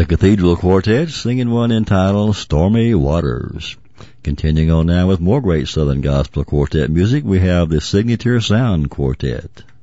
The Cathedral Quartet singing one entitled Stormy Waters. Continuing on now with more great Southern Gospel Quartet music, we have the Signature Sound Quartet.